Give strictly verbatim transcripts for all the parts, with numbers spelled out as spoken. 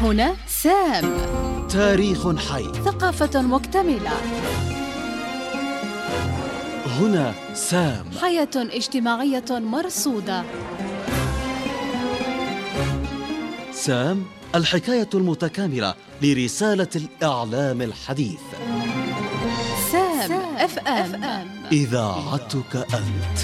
هنا سام، تاريخ حي، ثقافة مكتملة. هنا سام، حياة اجتماعية مرصودة. سام، الحكاية المتكاملة لرسالة الإعلام الحديث. سام اف ام، إذاعتك أنت.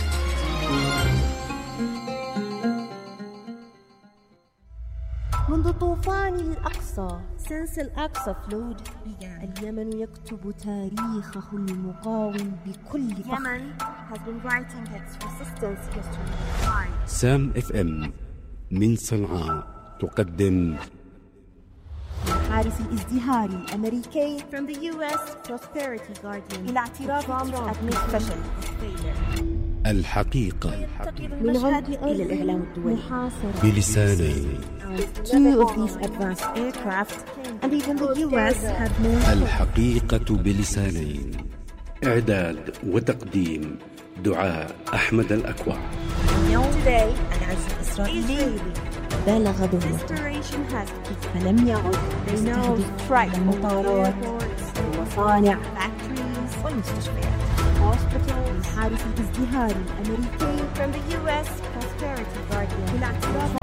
منذ طوفان الأقصى since الأقصى flowed اليمن يكتب تاريخه المقاوم بكل فخر. Yemen has been writing its resistance history. سام اف ام من صنعاء تقدم حارس الازدهار الأمريكي From the U S Prosperity Guardian إلى اعتراف ترامب administration الحقيقة من غرب إلى الإعلام الدولي محاصرة بلسانين. Two of these advanced aircraft and even the U S have moved. الحقيقة بلسانين. إعداد وتقديم دعاء أحمد الأكوع. اليوم today العز الإسرائيلي بلغ ذروته فلم يعد يستهدف المطارات والمصانع والمستشفيات. الحارس الازدهاري الأمريكي From the U S Prosperity Guardian إلى اعتراف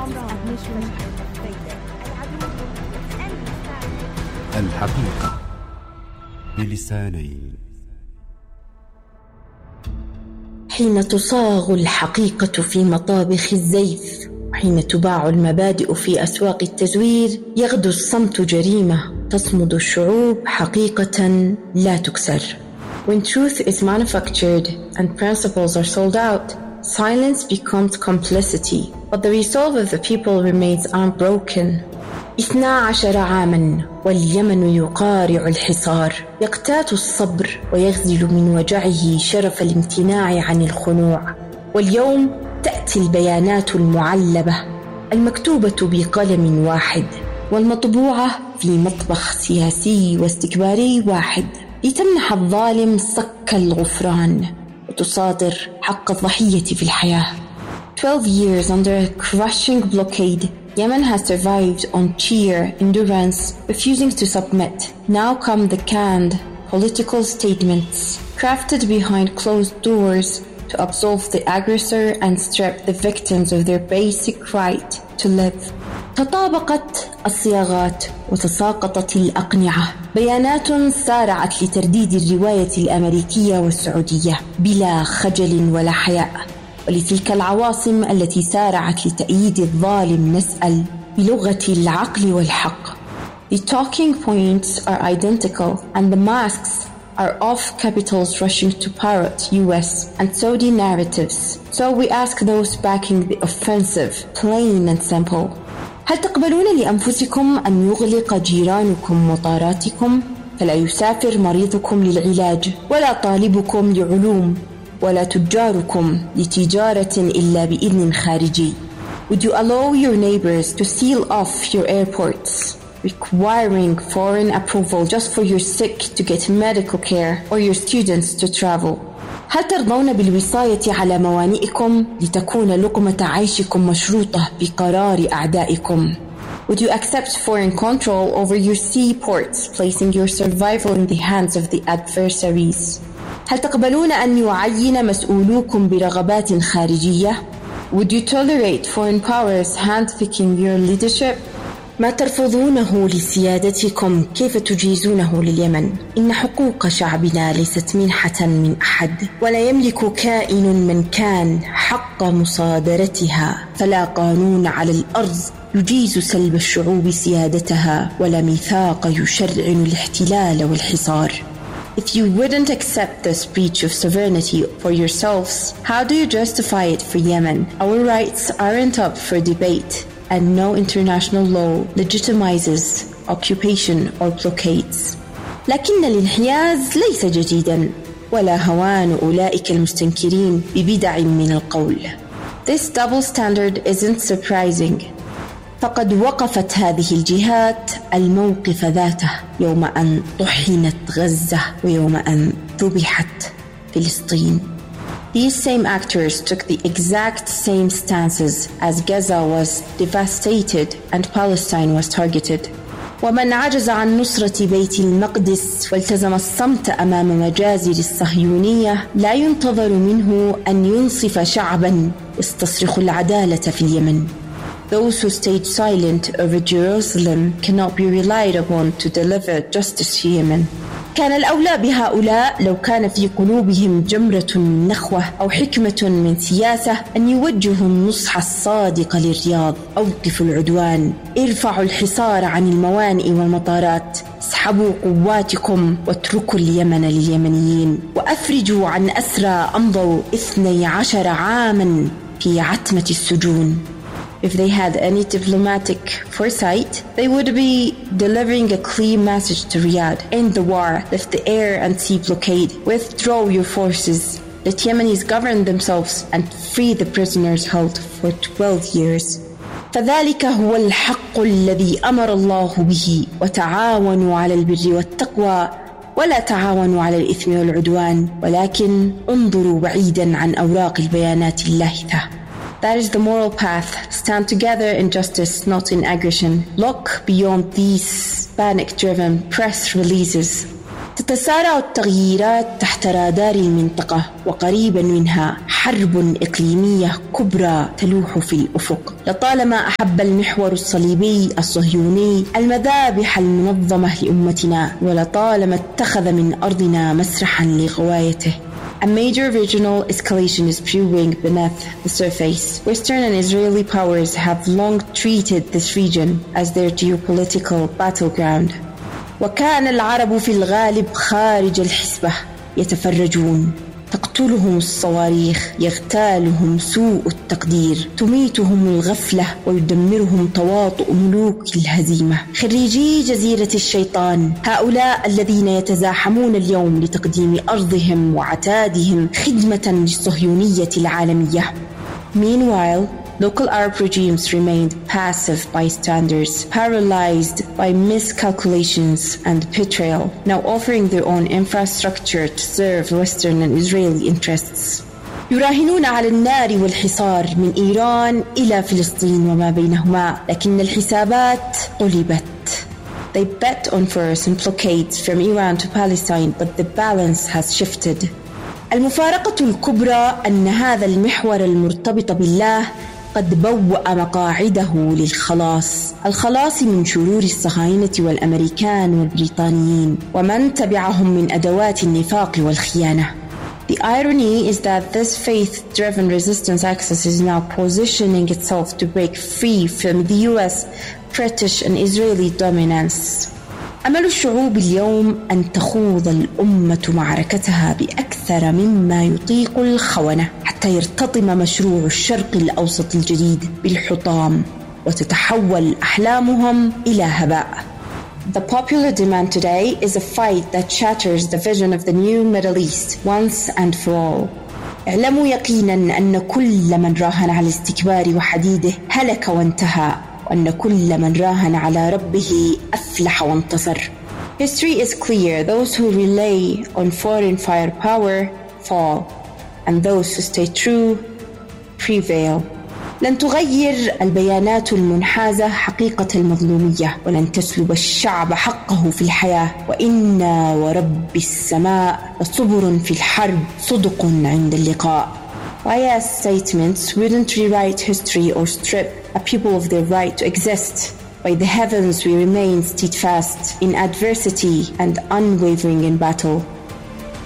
الحقيقة بلسانين. حين تصاغ الحقيقة في مطابخ الزيف، وحين تباع المبادئ في أسواق التزوير، يغدو الصمت جريمة، تصمد الشعوب حقيقة لا تكسر. When truth is manufactured and principles are sold out, silence becomes complicity, but the resolve of the people remains unbroken. اثنا عشر عاما واليمن يقارع الحصار، يقتات الصبر ويغزل من وجعه شرف الامتناع عن الخنوع. واليوم تأتي البيانات المعلبة المكتوبة بقلم واحد والمطبوعة في مطبخ سياسي واستكباري واحد، لتمنح الظالم صك الغفران وتصادر حق الضحية في الحياة. twelve years under a crushing blockade, Yemen has survived on sheer endurance, refusing to submit. Now come the canned political statements, crafted behind closed doors to absolve the aggressor and strip the victims of their basic right to live. تطابقت الصياغات وتساقطت الأقنعة. بيانات سارعت لترديد الرواية الأمريكية والسعودية بلا خجل ولا حياء. ولتلك العواصم التي سارعت لتأييد الظالم نسأل بلغة العقل والحق. The talking points are identical and the masks are off capitals rushing to parrot U S and Saudi narratives. So we ask those backing the offensive, plain and simple. هل تقبلون لأنفسكم أن يغلق جيرانكم مطاراتكم فلا يسافر مريضكم للعلاج، ولا طالبكم لعلوم، ولا تجاركم لتجارة إلا بإذن خارجي؟ Would you allow your neighbors to seal off your airports, requiring foreign approval just for your sick to get medical care or your students to travel? هل ترضون بالوصاية على موانئكم لتكون لقمة عيشكم مشروطة بقرار أعدائكم؟ Would you accept foreign control over your seaports, placing your survival in the hands of the adversaries? هل تقبلون أن يعين مسؤولوكم برغبات خارجية؟ Would you tolerate foreign powers handpicking your leadership? ما ترفضونه لسيادتكم كيف تجيزونه لليمن؟ إن حقوق شعبنا ليست منحة من أحد، ولا يملك كائن من كان حق مصادرتها، فلا قانون على الأرض يجيز سلب الشعوب سيادتها، ولا ميثاق يشرعن الاحتلال والحصار. If you wouldn't accept this breach of sovereignty for yourselves, how do you justify it for Yemen? Our rights aren't up for debate, and no international law legitimizes occupation or blockades. لكن الانحياز ليس جديدا، ولا هوان أولئك المستنكرين ببدع من القول. This double standard isn't surprising. فقد وقفت هذه الجهات الموقف ذاته يوم أن طحنت غزة ويوم أن ذبحت فلسطين. These same actors took the exact same stances as Gaza was devastated and Palestine was targeted. ومن عجز عن نصرة بيت المقدس والتزم الصمت أمام مجازر الصهيونية لا ينتظر منه أن ينصف شعبا يستصرخ العدالة في اليمن. Those who stayed silent over Jerusalem cannot be relied upon to deliver justice to Yemen. كان الأولى بهؤلاء لو كان في قلوبهم جمرة من نخوة أو حكمة من سياسة أن يوجهوا النصح الصادق للرياض. أوقفوا العدوان، ارفعوا الحصار عن الموانئ والمطارات، اسحبوا قواتكم واتركوا اليمن لليمنيين، وأفرجوا عن أسرى أمضوا اثني عشر عاما في عتمة السجون. If they had any diplomatic foresight, they would be delivering a clear message to Riyadh. End the war, lift the air and sea blockade, withdraw your forces, let Yemenis govern themselves and free the prisoners held for twelve years. فذلك هو الحق الذي أمر الله به، وتعاونوا على البر والتقوى ولا تعاونوا على الإثم والعدوان، ولكن انظروا بعيدا عن أوراق البيانات اللاهثة. That is the moral path. Stand together in justice, not in aggression. Look beyond these panic-driven press releases. تتسارع التغييرات تحت رادار المنطقة، وقريبا منها حرب إقليمية كبرى تلوح في الأفق. لطالما أحب المحور الصليبي الصهيوني المذابح المنظمة لأمتنا، ولطالما اتخذ من أرضنا مسرحا لغوايته. A major regional escalation is brewing beneath the surface. Western and Israeli powers have long treated this region as their geopolitical battleground. وكان العرب في الغالب خارج الحسبة يتفرجون. تقتلهم الصواريخ، يغتالهم سوء التقدير، تميتهم الغفلة ويدمرهم تواطؤ ملوك الهزيمة. خريجي جزيرة الشيطان، هؤلاء الذين يتزاحمون اليوم لتقديم أرضهم وعتادهم خدمة للصهيونية العالمية. Meanwhile, local Arab regimes remained passive bystanders, paralyzed by miscalculations and betrayal, now offering their own infrastructure to serve Western and Israeli interests. يراهنون على النار والحصار من إيران إلى فلسطين وما بينهما، لكن الحسابات قلبت. They bet on force and blockades from Iran to Palestine, but the balance has shifted. المفارقة الكبرى أن هذا المحور المرتبط بالله قد بوأ مقاعده للخلاص، الخلاص من شرور الصهاينة والأمريكان والبريطانيين ومن تبعهم من أدوات النفاق والخيانة. The irony is that this faith-driven resistance axis is now positioning itself to break free from the U S, British and Israeli dominance. أمل الشعوب اليوم أن تخوض الأمة معركتها بأكثر مما يطيق الخونة حتى يرتطم مشروع الشرق الأوسط الجديد بالحطام وتتحول أحلامهم إلى هباء. The popular demand today is a fight that shatters the vision of the new Middle East once and for all. اعلموا يقينا أن كل من راهن على الاستكبار وحديده هلك وانتهى، وأن كل من راهن على ربه أفلح وانتصر. History is clear. Those who rely on foreign firepower fall, and those who stay true prevail. لن تغير البيانات المنحازة حقيقة المظلومية، ولن تسلب الشعب حقه في الحياة. وإنا ورب السماء لصبر في الحرب، صدق عند اللقاء. Biased statements wouldn't rewrite history or strip a people of their right to exist. By the heavens we remain steadfast in adversity and unwavering in battle.